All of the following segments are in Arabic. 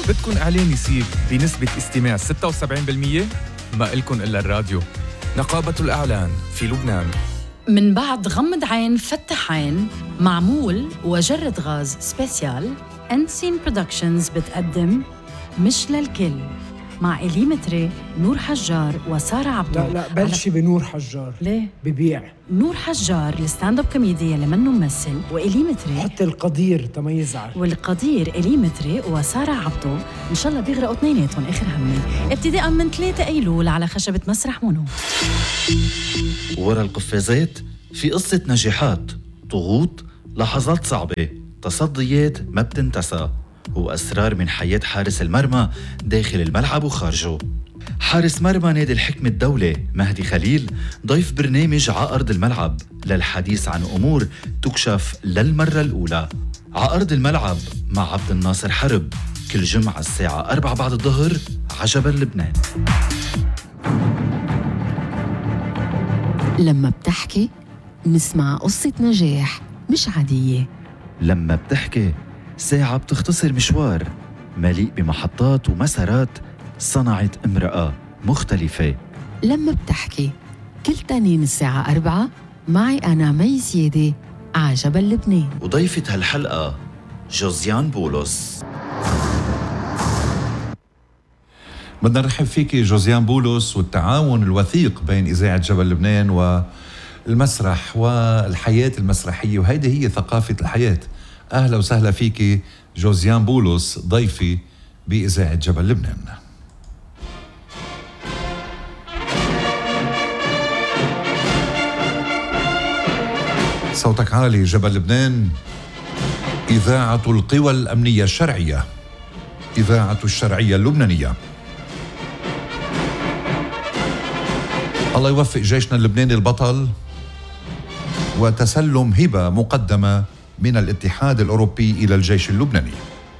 بدكن إعلان يصير بنسبة استماع 76%؟ ما إلكن إلا الراديو. نقابة الإعلان في لبنان. من بعد غمض عين فتح عين معمول وجرد غاز سبيسيال، أنسين برودكشنز بتقدم مش للكل مع إليمتري، نور حجار وسارة عبدو. لا بلشي بنور حجار. ليه؟ ببيع نور حجار الستاند اب كوميديا اللي منه ممثل، وإليمتري حتى القدير تميزعر، والقدير إليمتري وسارة عبدو. إن شاء الله بيغرقوا اثنيناتهم آخر همي، ابتداء من 3 أيلول على خشبة مسرح مونو. ورا القفازات في قصة نجاحات، ضغوط، لحظات صعبة، تصديات ما بتنتسى، وأسرار من حياة حارس المرمى داخل الملعب وخارجه. حارس مرمى نادي الحكمة الدولة مهدي خليل ضيف برنامج ع أرض الملعب للحديث عن أمور تكشف للمرة الأولى. ع أرض الملعب مع عبد الناصر حرب كل جمعة الساعة 4 بعد الظهر عجبا لبنان. لما بتحكي نسمع قصة نجاح مش عادية. لما بتحكي ساعة بتختصر مشوار مليء بمحطات ومسارات صنعت امرأة مختلفة. لما بتحكي كل تانين الساعة 4 معي أنا مي زيادة عجبا لبنان. وضيفة هالحلقة جوزيان بولس. بدنا نرحب فيكي جوزيان بولس، والتعاون الوثيق بين إذاعة جبل لبنان والمسرح والحياة المسرحية، وهيدي هي ثقافة الحياة. أهلا وسهلا فيكي جوزيان بولس ضيفي بإذاعة جبل لبنان. صوتك عالي. جبل لبنان إذاعة القوى الأمنية الشرعية، إذاعة الشرعية اللبنانية. الله يوفق جيشنا اللبناني البطل، وتسلم هبة مقدمة من الاتحاد الأوروبي إلى الجيش اللبناني.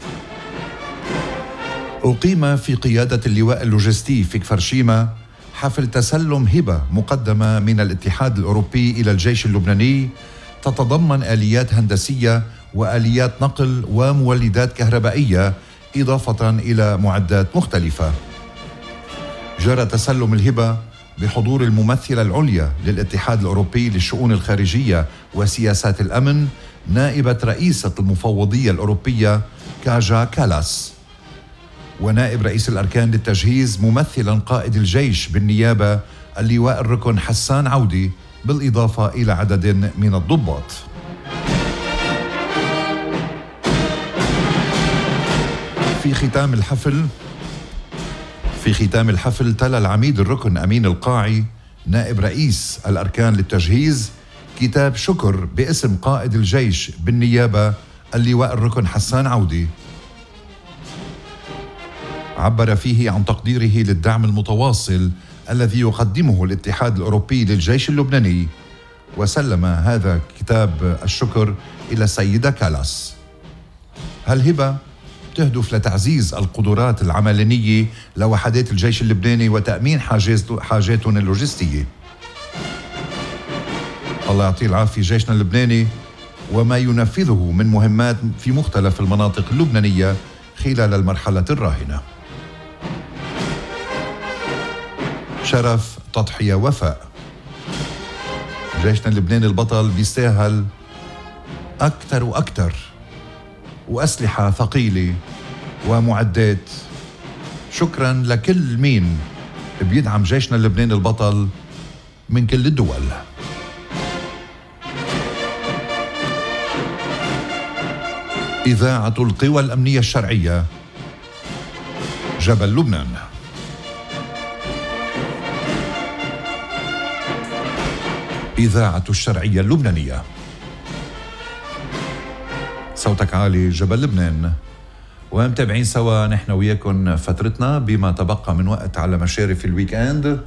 أقيم في قيادة اللواء اللوجستي في كفرشيمة حفل تسلم هبة مقدمة من الاتحاد الأوروبي إلى الجيش اللبناني، تتضمن آليات هندسية وآليات نقل ومولدات كهربائية، إضافة إلى معدات مختلفة. جرى تسلم الهبة بحضور الممثلة العليا للاتحاد الأوروبي للشؤون الخارجية وسياسات الأمن، نائبة رئيسة المفوضية الأوروبية كاجا كالاس، ونائب رئيس الأركان للتجهيز ممثلا قائد الجيش بالنيابة اللواء الركن حسان عودي، بالإضافة إلى عدد من الضباط. في ختام الحفل تلا العميد الركن أمين القاعي نائب رئيس الأركان للتجهيز كتاب شكر باسم قائد الجيش بالنيابة اللواء الركن حسان عودي، عبر فيه عن تقديره للدعم المتواصل الذي يقدمه الاتحاد الأوروبي للجيش اللبناني، وسلم هذا كتاب الشكر إلى السيدة كالاس. هالهبة تهدف لتعزيز القدرات العملية لوحدات الجيش اللبناني وتأمين حاجاتهم اللوجستية. الله يعطيه العافية جيشنا اللبناني وما ينفذه من مهمات في مختلف المناطق اللبنانية خلال المرحلة الراهنة. شرف، تضحية، وفاء. جيشنا اللبناني البطل بيستاهل أكثر وأكثر، وأسلحة ثقيلة ومعدات. شكرا لكل مين بيدعم جيشنا اللبناني البطل من كل الدول. إذاعة القوى الأمنية الشرعية، جبل لبنان. إذاعة الشرعية اللبنانية. صوتك عالي. جبل لبنان. ومتابعين سوا نحن وياكم فترتنا بما تبقى من وقت على مشارف الويكاند.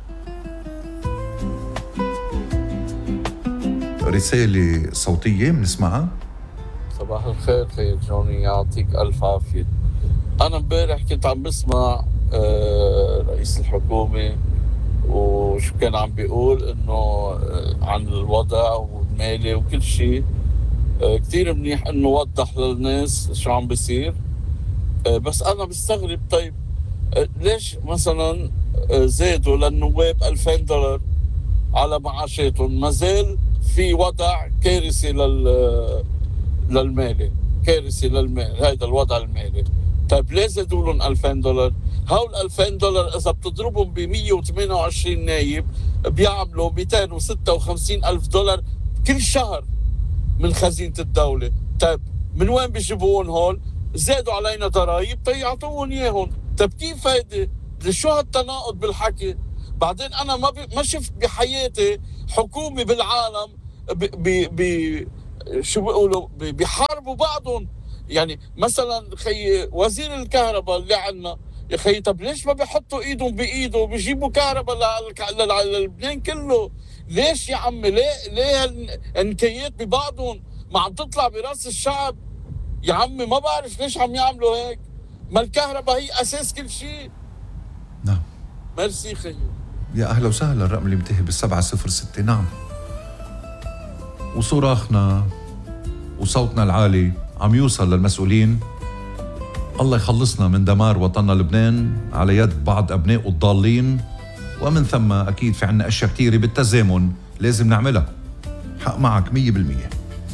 رسالة صوتية بنسمعها. صباح الخير خير جوني، يعطيك ألف عافية. أنا امبارح كنت عم بسمع رئيس الحكومة وشو كان عم بيقول إنه عن الوضع والمالي وكل شيء. كتير منيح إنه وضح للناس شو عم بيصير. بس أنا بستغرب. طيب ليش مثلا زادوا للنواب $2000 على معاشاتهم؟ ما زال في وضع كارثي للمالي، كارثي للمال، هذا الوضع المالي. طيب ليه زادوا لهم $2000؟ هول $2000 إذا بتضربهم ب 128 نايب بيعملوا $256,000 كل شهر من خزينة الدولة. طيب من وين بيجيبون هول؟ زادوا علينا ضرائب يعطوهم اياهم. طيب كيف هيدي؟ شو هالتناقض بالحكي؟ بعدين انا ما شفت بحياتي حكومة بالعالم شو بيقولوا بيحاربوا بعضهم. يعني مثلا خي وزير الكهرباء اللي عنا يا خي، طب ليش ما بيحطوا ايدهم بايده وبيجيبوا كهرباء للبنان كله؟ ليش يا عمي؟ ليه هالنكيات ببعضهم ما عم تطلع براس الشعب؟ يا عمي ما بعرف ليش عم يعملوا هيك. ما الكهرباء هي اساس كل شيء. نعم. ميرسي خيي. يا اهلا وسهلا. الرقم اللي منتهي ب706. نعم. وصراخنا وصوتنا العالي عم يوصل للمسؤولين. الله يخلصنا من دمار وطننا لبنان على يد بعض أبنائه الضالين، ومن ثم أكيد في عنا أشياء كتيرة بالتزامن لازم نعملها. حق معك 100%.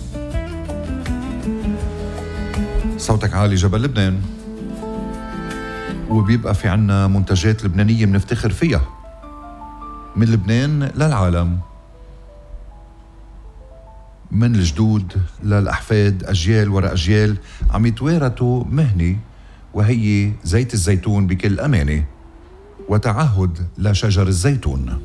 صوتك عالي جبل لبنان، وبيبقى في عنا منتجات لبنانية منفتخر فيها من لبنان للعالم، من الجدود للأحفاد، أجيال وراء أجيال عم يتوارثوا مهنة، وهي زيت الزيتون بكل أمانة وتعهد لشجر الزيتون.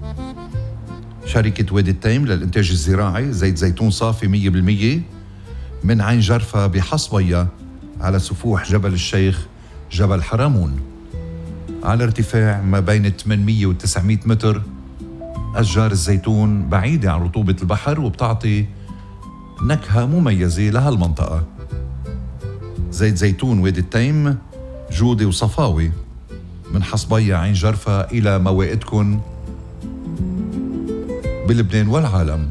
شركة وادي التيم للإنتاج الزراعي زيت زيتون صافي 100% من عين جرفة بحصبية على سفوح جبل الشيخ جبل حرامون، على ارتفاع ما بين 800 و 900 متر. أشجار الزيتون بعيدة عن رطوبة البحر وبتعطي نكهة مميزة لهالمنطقة. زيت زيتون وادي التيم جودة وصفاوي من حصبية عين جرفة إلى موائدكن بلبنان والعالم.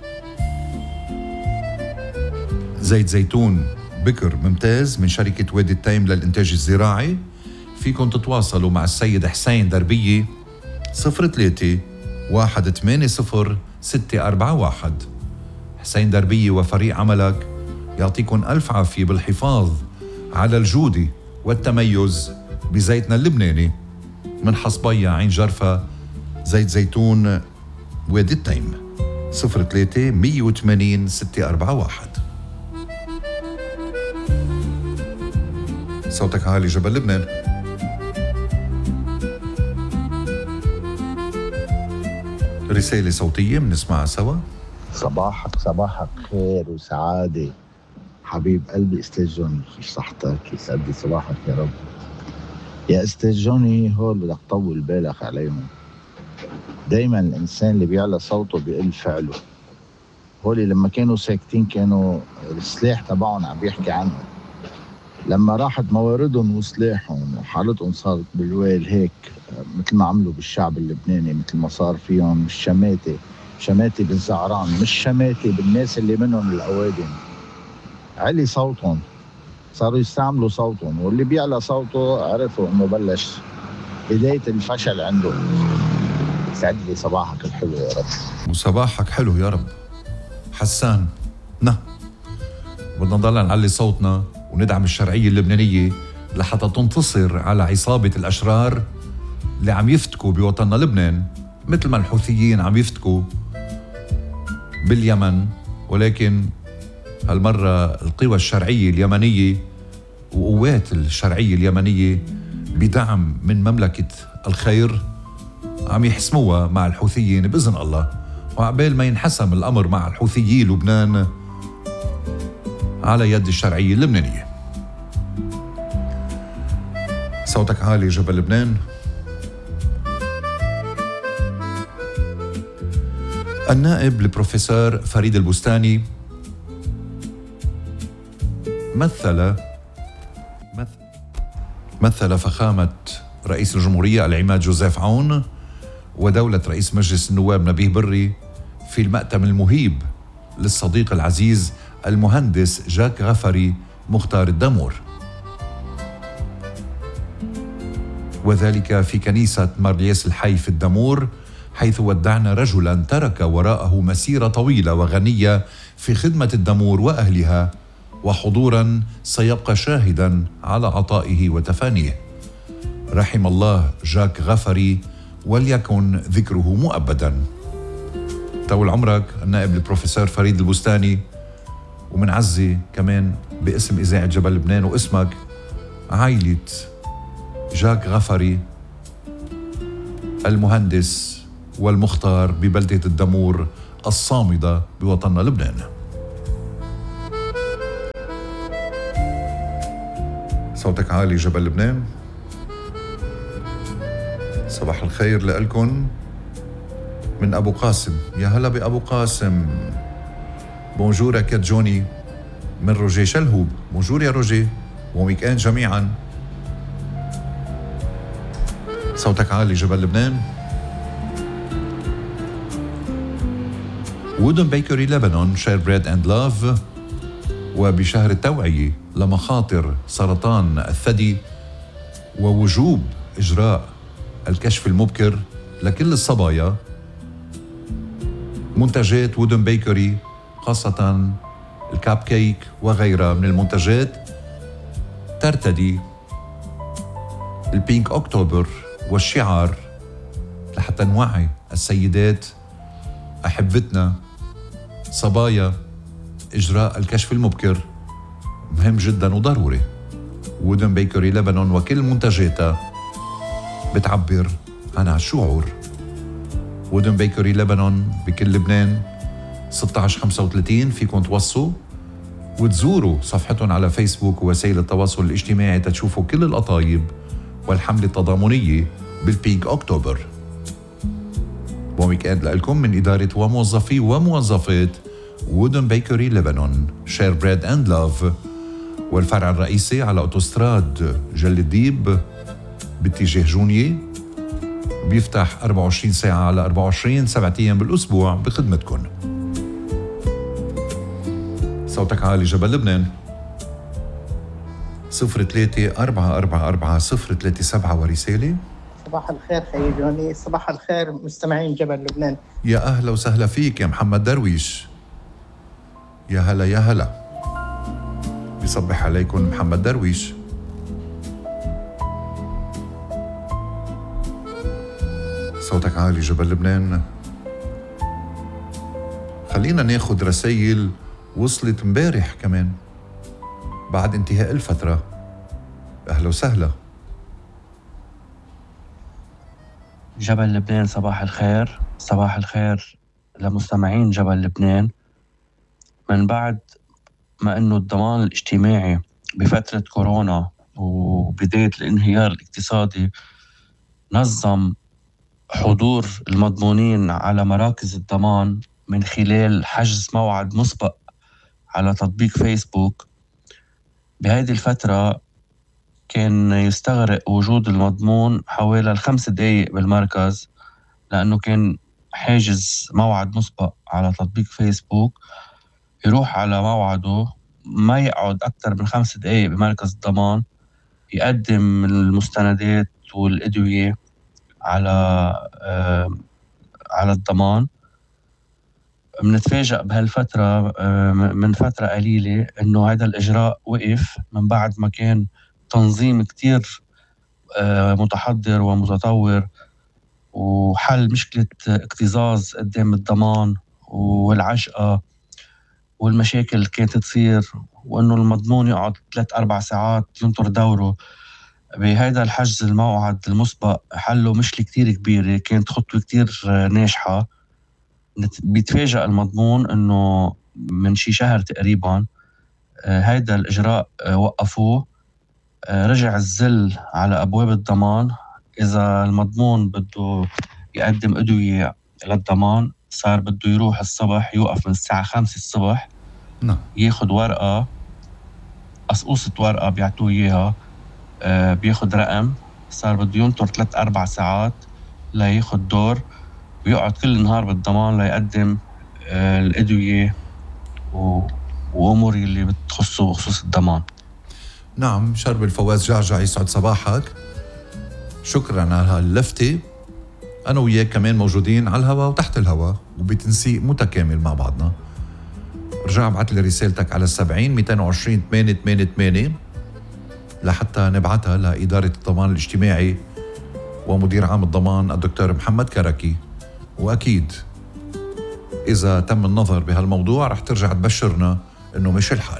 زيت زيتون بكر ممتاز من شركة وادي التيم للإنتاج الزراعي. فيكن تتواصلوا مع السيد حسين دربية 03-180-641. حسين دربية وفريق عملك يعطيكم ألف عافية بالحفاظ على الجودة والتميز بزيتنا اللبناني من حصبية عين جرفة. زيت زيتون وادي التيم 03-180-641. صوتك عالي جبل لبنان. رسالة صوتية بنسمعها سوا. صباحك خير وسعادة حبيب قلبي أستاذ جوني، في صحتك يسعد لي صباحك يا رب. يا أستاذ جوني، هول بدك تطول بالك عليهم. دايما الإنسان اللي بيعلى صوته بيقل فعله. هولي لما كانوا ساكتين كانوا السلاح تبعهم عم بيحكي عنه. لما راحت مواردهم وسلاحهم وحالتهم صارت بالويل هيك مثل ما عملوا بالشعب اللبناني، مثل ما صار فيهم شماتي بالزعران، مش شماتي بالناس اللي منهم الأوادم. علي صوتهم، صاروا يستعملوا صوتهم، واللي بيعلى صوته عرفوا انه بلش بداية الفشل عنده. يسعد لي صباحك الحلو يا رب. وصباحك حلو يا رب حسان. بدنا نضل نعلي صوتنا وندعم الشرعية اللبنانية لحتى تنتصر على عصابة الأشرار اللي عم يفتكوا بوطننا لبنان، مثل ما الحوثيين عم يفتكوا باليمن. ولكن هالمرة القوى الشرعية اليمنية وقوات الشرعية اليمنية بدعم من مملكة الخير عم يحسموها مع الحوثيين بإذن الله. وعبال ما ينحسم الأمر مع الحوثيي لبنان على يد الشرعية اللبنانية. صوتك عالي جبل لبنان. النائب البروفيسور فريد البستاني مثل فخامة رئيس الجمهورية العماد جوزيف عون ودولة رئيس مجلس النواب نبيه بري في المأتم المهيب للصديق العزيز المهندس جاك غفري مختار الدامور. وذلك في كنيسة مارليس الحي في الدمور، حيث ودعنا رجلا ترك وراءه مسيرة طويلة وغنية في خدمة الدمور وأهلها، وحضورا سيبقى شاهدا على عطائه وتفانيه. رحم الله جاك غفري وليكن ذكره مؤبدا. طول عمرك النائب البروفيسور فريد البستاني، ومنعزي كمان باسم إذاعة جبل لبنان واسمك عائلة جاك غفري المهندس والمختار ببلدة الدمور الصامدة بوطننا لبنان. صوتك عالي جبل لبنان. صباح الخير لألكن من أبو قاسم. يا هلا بأبو قاسم. بونجور يا كات جوني من روجي شلهوب. بونجور يا روجي، وويكاند جميعا. صوتك عالي جبل لبنان. وودن بيكري لبنان شير بريد اند لاف، وبشهر التوعية لمخاطر سرطان الثدي ووجوب إجراء الكشف المبكر لكل الصبايا، منتجات وودن بيكري خاصة الكاب كيك وغيرها من المنتجات ترتدي البينك أكتوبر والشعار لحتى نوعي السيدات أحبتنا صبايا إجراء الكشف المبكر مهم جدا وضروري. وودن بيكري لبنان وكل منتجاتها بتعبر عن هالشعور. وودن بيكري لبنان بكل لبنان 1635 فيكم توصوا وتزوروا صفحتهم على فيسبوك ووسائل التواصل الاجتماعي تشوفوا كل القطايب والحملة التضامنية بالبينك أكتوبر. ويكاند لكم من إدارة وموظفي وموظفات وودن بيكري لبنان شير بريد اند لاف، والفرع الرئيسي على أوتوستراد جل الديب باتجاه جونية، بيفتح 24 ساعة على 24 7 أيام بالأسبوع بخدمتكم. صوتك عالي جبل لبنان. 03-444-037 ورسالة. صباح الخير خي جوني. صباح الخير مستمعين جبل لبنان. يا أهلا وسهلا فيك يا محمد درويش. يا هلا يا هلا. بيصبح عليكم محمد درويش. صوتك عالي جبل لبنان. خلينا ناخد رسائل وصلت مبارح كمان بعد انتهاء الفترة. أهلا وسهلا. جبل لبنان صباح الخير. صباح الخير لمستمعين جبل لبنان. من بعد ما أنه الضمان الاجتماعي بفترة كورونا وبداية الانهيار الاقتصادي نظم حضور المضمونين على مراكز الضمان من خلال حجز موعد مسبق على تطبيق فيسبوك، بهذه الفترة كان يستغرق وجود المضمون حوالي 5 دقايق بالمركز، لأنه كان حاجز موعد مسبق على تطبيق فيسبوك، يروح على موعده ما يقعد أكثر من 5 دقايق بمركز الضمان، يقدم المستندات والأدوية على الضمان. منتفاجأ بهالفترة من فترة قليلة إنه هذا الإجراء وقف من بعد ما كان تنظيم كتير متحضر ومتطور وحل مشكلة اكتظاظ قدام الضمان والعشقة والمشاكل اللي كانت تصير، وإنه المضمون يقعد 3-4 ساعات ينطر دوره. بهذا الحجز الموعد المسبق حله مشكلة كتير كبيرة، كانت خطوة كتير ناجحة. بيتفاجأ المضمون إنه من شي شهر تقريبا هذا الإجراء وقفوه. رجع الزل على أبواب الضمان. إذا المضمون بده يقدم أدوية للضمان صار بده يروح الصبح، يوقف من الساعة 5 الصبح، ياخد ورقة، قصقوصة ورقة بيعطوه إياها، بياخد رقم، صار بده ينطر 3-4 ساعات لياخد دور، ويقعد كل النهار بالضمان ليقدم الأدوية وأمور اللي بتخصه بخصوص الضمان. نعم، شرب الفواز جعجع يسعد صباحك. شكرا على هاللفتة. أنا وياك كمان موجودين على الهواء وتحت الهواء وبتنسيق متكامل مع بعضنا. رجع ابعت لي رسالتك على 70-220-888 لحتى نبعتها لإدارة الضمان الاجتماعي ومدير عام الضمان الدكتور محمد كركي. وأكيد إذا تم النظر بهالموضوع رح ترجع تبشرنا إنه مش الحال.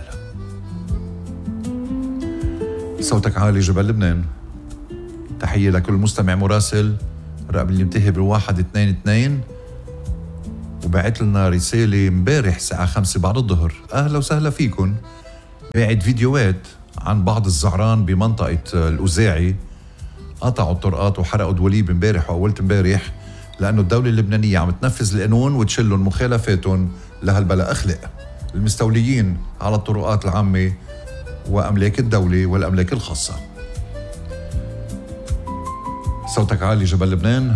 صوتك عالي جبل لبنان. تحية لكل مستمع مراسل رقم اللي انتهي ب122 وبعت لنا رسالة مبارح الساعة 5 بعد الظهر. أهلا وسهلا فيكن. بعد فيديوهات عن بعض الزعران بمنطقة الأوزاعي قطعوا الطرقات وحرقوا دوليب مبارح وأولت مبارح لأنه الدولة اللبنانية عم تنفذ القانون وتشلهم مخالفاتهم لهالبلا أخلاق المستوليين على الطرقات العامة وأملاك الدولة والأملاك الخاصة. صوتك عالي جبل لبنان.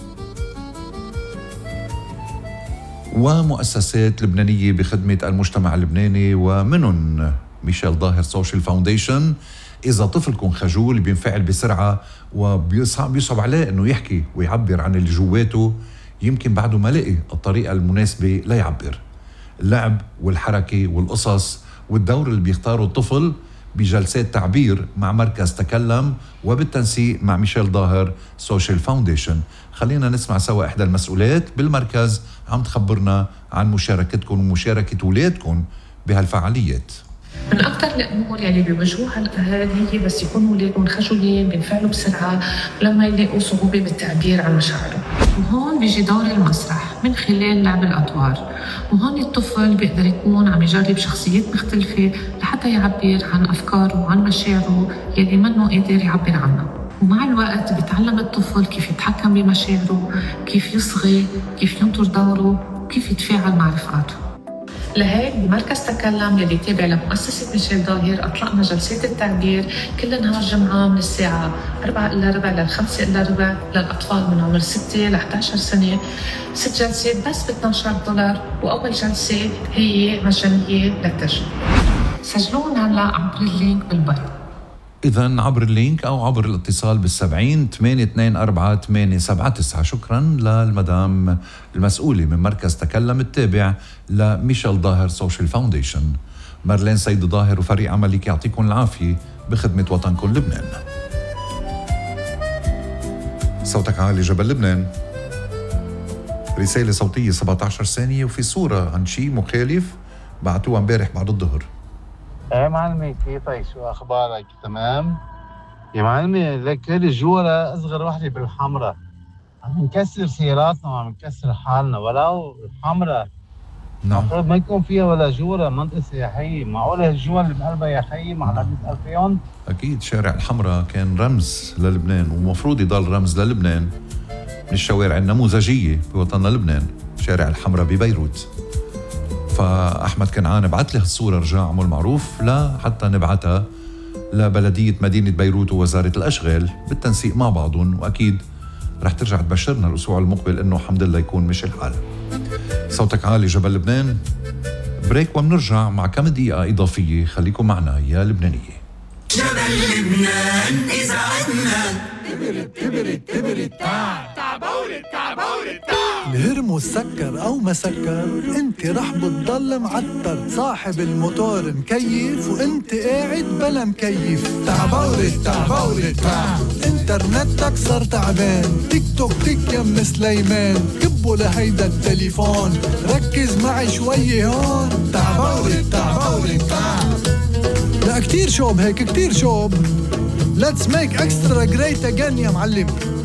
ومؤسسات لبنانية بخدمة المجتمع اللبناني ومنهم ميشيل ظاهر سوشيال فاونديشن. إذا طفلكم خجول بينفعل بسرعة وبيصعب عليه إنه يحكي ويعبر عن اللي جواته، يمكن بعده ما لقي الطريقة المناسبة ليعبر. اللعب والحركة والقصص والدور اللي بيختاره الطفل بجلسات تعبير مع مركز تكلم وبالتنسيق مع ميشيل ظاهر سوشيال فاونديشن. خلينا نسمع سوا إحدى المسؤولات بالمركز عم تخبرنا عن مشاركتكم ومشاركة أولادكم بهالفعاليات. من أكثر الأمور يلي بيواجهوها الأهل هي بس يكونوا أولادهم خجولين بينفعلوا بسرعة لما يلاقوا صعوبة بالتعبير عن مشاعرهم. وهون بيجي دور المسرح من خلال لعب الأدوار، وهون الطفل بيقدر يكون عم يجرب شخصيات مختلفة لحتى يعبر عن أفكاره وعن مشاعره يلي منه قادر يعبر عنها. ومع الوقت بيتعلم الطفل كيف يتحكم بمشاعره، كيف يصغي، كيف ينطر دوره، كيف يتفاعل مع رفقاته. لهيك بمركز تكلم يلي تابع لمؤسسة ميشيل ظاهر أطلقنا جلسات التعبير كل نهار جمعة من الساعة 4:15 ل 5:15 للأطفال من عمر 6 ل 11 سنة. 6 جلسات بس $12 وأول جلسة هي مجانية للتسجيل. سجلون هلا عبر اللينك بالبايو. إذن عبر اللينك أو عبر الاتصال بال70-824-879. شكرا للمدام المسؤولة من مركز تكلم التابع لميشيل ظاهر سوشيال فاونديشن. مارلين سيد ظاهر وفريق عملك يعطيكم العافية بخدمة وطنكم لبنان. صوتك عالي جبل لبنان. رسالة صوتية 17 ثانية وفي صورة عن شيء مخالف بعتوها امبارح بعد الظهر. يا معلمي كيفك؟ شو اخبارك؟ تمام يا معلمي. لك هذه الجوله اصغر وحده بالحمراء عم نكسر سياراتنا وعم نكسر حالنا ولو الحمراء. نعم. المفروض ما يكون فيها ولا جوله منطقه سياحيه. معقوله الجوله اللي بقلبها يا خيي ما حدا بيسال فيهم؟ اكيد شارع الحمراء كان رمز للبنان ومفروض يضل رمز للبنان من الشوارع النموذجيه بوطننا لبنان. شارع الحمراء ببيروت. فأحمد كنعان بعت لي هالصورة رجاء عمل معروف حتى نبعتها لبلدية مدينة بيروت ووزارة الأشغال بالتنسيق مع بعضهم، وأكيد رح ترجع تبشرنا الأسبوع المقبل إنه الحمد لله يكون مش الحال. صوتك عالي جبل لبنان. بريك ومنرجع مع كم دقيقة إضافية. خليكم معنا يا لبنانية. جبل لبنان إذا عدنا تبرد تعبولت الهرمو سكر أو ما سكر انت رح بتضل معتر. صاحب الموتور مكيف وانت قاعد بلا مكيف. تعبولت انترنتك صار تعبان. تيك توك تيك يم سليمان. كبوا لهيدا التليفون ركز معي شوي هون. تعبولت لا كتير شوب هيك كتير شوب. Let's make extra great again يا معلم.